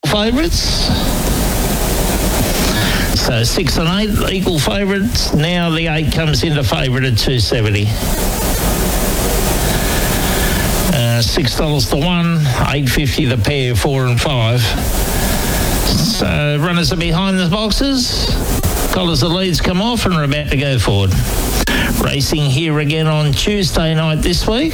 favourites. So 6 and 8 equal favourites. Now the 8 comes into favourite at $2.70. $6 to 1, $8.50 the pair, 4 and 5. So runners are behind the boxes. Collars of leads come off and are about to go forward. Racing here again on Tuesday night this week.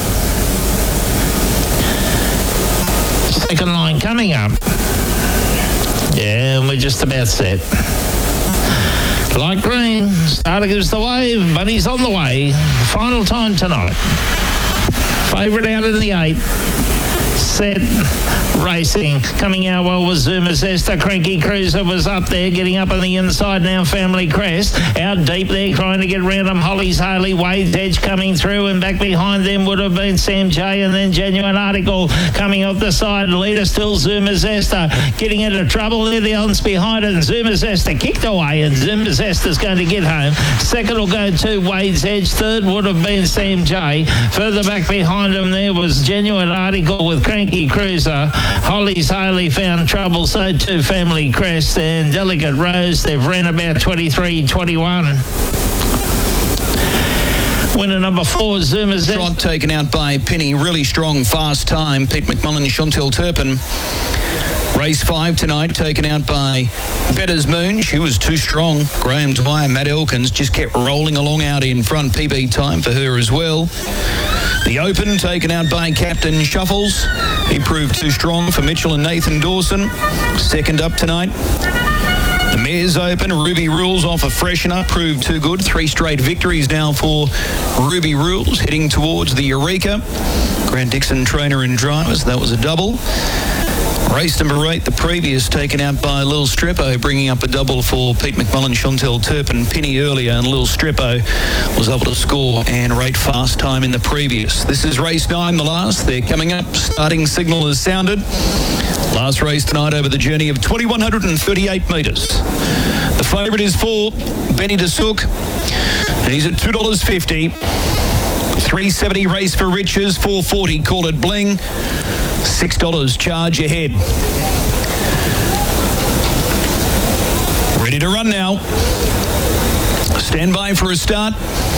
Second line coming up. Yeah, and we're just about set. Light green, starter gives the wave, Bunny's on the way. Final time tonight. Favourite out in the 8. Set, racing, coming out well was Zuma Zesta. Cranky Cruiser was up there, getting up on the inside now. Family Crest out deep there, trying to get round them. Holly's Harley, Wade's Edge coming through, and back behind them would have been Sam J, and then Genuine Article coming off the side. Leader still Zuma Zesta, getting into trouble there. The others behind it, and Zuma Zesta kicked away, and Zuma Zesta's going to get home. Second will go to Wade's Edge. Third would have been Sam J. Further back behind him there was Genuine Article with Cranky Cruiser. Holly's Harley found trouble, so too Family Crest, and Delicate Rose. They've ran about 23-21. Winner number 4, Zuma Z. Trot taken out by Penny. Really strong, fast time. Pete McMullen, Chantel Turpin. Race 5 tonight, taken out by Better's Moon. She was too strong. Graham Dwyer, Matt Elkins just kept rolling along out in front. PB time for her as well. The Open taken out by Captain Shuffles. He proved too strong for Mitchell and Nathan Dawson. Second up tonight. The Mayor's Open, Ruby Rules off a freshener, proved too good. 3 straight victories now for Ruby Rules, heading towards the Eureka. Grant Dixon, trainer and drivers, that was a double. Race number 8, the previous, taken out by Lil Streppo, bringing up a double for Pete McMullen, Chantel Turpin, Penny earlier, and Lil Streppo was able to score and rate fast time in the previous. This is race 9, the last. They're coming up. Starting signal has sounded. Last race tonight over the journey of 2,138 metres. The favourite is for Benny DeSook, and he's at $2.50. $3.70 Race for Riches, $4.40 Call It Bling, $6 Charge Ahead. Ready to run now. Stand by for a start.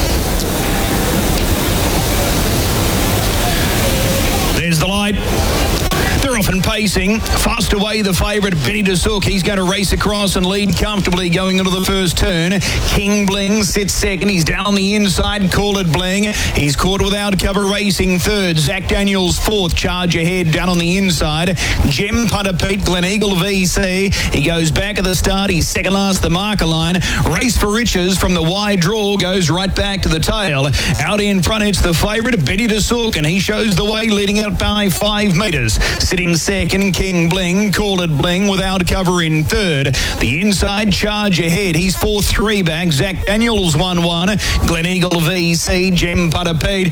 There's the light. They're off and pacing. Fast away the favourite, Benny DeSook. He's going to race across and lead comfortably going into the first turn. King Bling sits second. He's down on the inside. Call It Bling. He's caught without cover, racing third. Zach Daniels fourth. Charge Ahead down on the inside. Gem Punter Pete, Glen Eagle VC. He goes back at the start. He's second last the marker line. Race for Riches from the wide draw goes right back to the tail. Out in front, it's the favourite, Benny DeSook, and he shows the way, leading out by 5 metres. Sitting second, King Bling, Call It Bling without cover in third. The inside, Charge Ahead. He's 4-3 back. Zach Daniels 1-1. Glen Eagle VC, Gem Putter Pete.